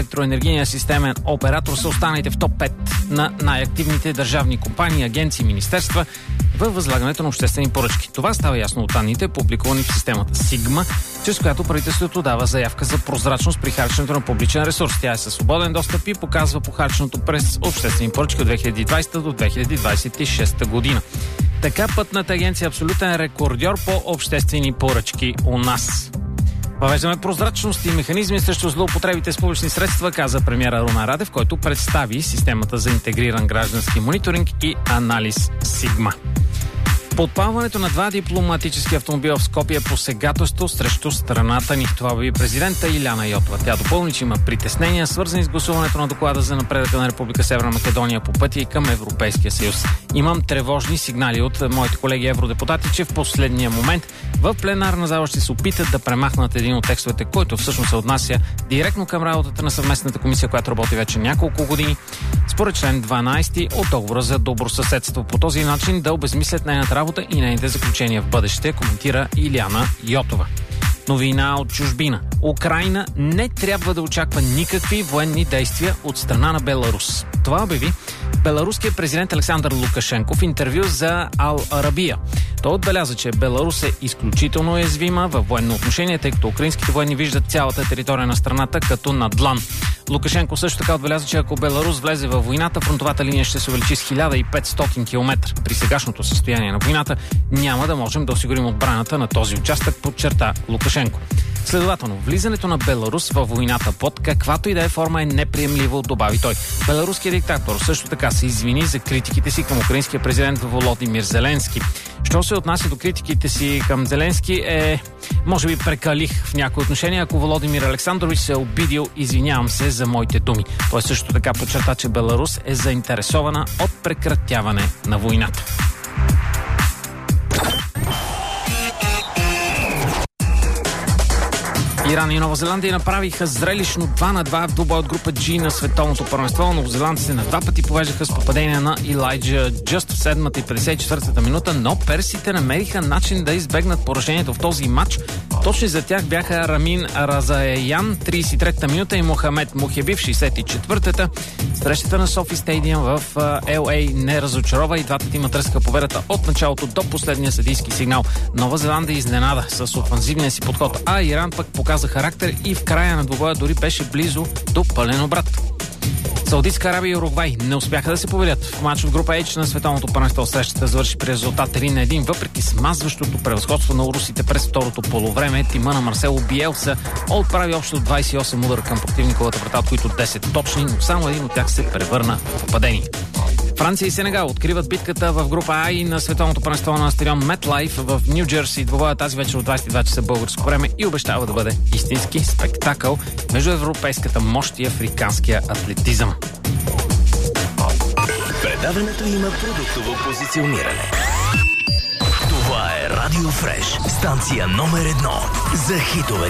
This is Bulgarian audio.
електроенергийния системен оператор са останалите в топ 5 на най-активните държавни компании, агенции и министерства във възлагането на обществени поръчки. Това става ясно от данните, публикувани в системата Сигма, чрез която правителството дава заявка за прозрачност при харченето на публичен ресурс. Тя е със свободен достъп и показва похарченото през обществени поръчки от 2020 до 2026 година. Така Пътната агенция е абсолютен рекордьор по обществени поръчки у нас. Въвеждаме прозрачност и механизми срещу злоупотребите с публични средства, каза премиера Румен Радев, който представи системата за интегриран граждански мониторинг и анализ Сигма. Подпалването на 2 дипломатически автомобила в Скопие е посегателство срещу страната ни. Това обяви президента Илияна Йотова. Тя допълни, че има притеснения, свързани с гласуването на доклада за напредъка на Република Северна Македония по пътя и към Европейския съюз. Имам тревожни сигнали от моите колеги евродепутати, че в последния момент в пленарна зала ще се опитат да премахнат един от текстовете, който всъщност се отнася директно към работата на съвместната комисия, която работи вече няколко години, според член 12 от договора за добросъседство. По този начин да обезмислят нейната работа и нейните заключения в бъдеще, коментира Илияна Йотова. Новина от чужбина. Украйна не трябва да очаква никакви военни действия от страна на Беларус. Това обяви беларуският президент Александър Лукашенко в интервю за Ал Арабия. Той отбеляза, че Беларус е изключително уязвима във военно отношение, тъй като украинските военни виждат цялата територия на страната като на длан. Лукашенко също така отбеляза, че ако Беларус влезе във войната, фронтовата линия ще се увеличи с 1500 км. При сегашното състояние на войната няма да можем да осигурим отбраната на този участък, подчерта Лукашенко. Следователно, влизането на Беларус във войната под каквато и да е форма е неприемливо, добави той. Беларуският диктатор също така се извини за критиките си към украинския президент Володимир Зеленски. Що се отнася до критиките си към Зеленски може би прекалих в някои отношения. Ако Володимир Александрович се е обидил, извинявам се за моите думи. Той също така подчерта, че Беларус е заинтересована от прекратяване на войната. Иран и Нова Зеландия направиха зрелищно 2-2 в двубой от група G на световното първенство. Новозеландците на 2 пъти повеждаха с попадение на Илайджа Джъст в 7-та и 54-та минута, но персите намериха начин да избегнат поражението в този матч. Точно за тях бяха Рамин Разаян 33-та минута и Мохамед Мухеби в 64-та. Срещата на Софи Стадиум в LA не разочарова и двата тима тръска победата от началото до последния съдийски сигнал. Нова Зеландия изненада с офанзивния си подход, а Иран пък показа характер и в края на двубоя дори беше близо до пълен обрат. Саудитска Арабия и Уругвай не успяха да се победят. В матч от група H на световното първенство срещата завърши при резултат 3-1, въпреки смазващото превъзходство на урусите през второто полувреме. Тима на Марсело Биелса отправи общо 28 удара към противниковата врата, от които 10 точни, но само един от тях се превърна в попадение. Франция и Сенегал откриват битката в група А и на световното първенство на стадион Метлайф в Ню Джерси. Двобоя тази вечер от 22 часа българско време и обещава да бъде истински спектакъл между европейската мощ и африканския атлетизъм. Предаването има продуктово позициониране. Това е Радио Фреш, станция номер 1 за хитовете.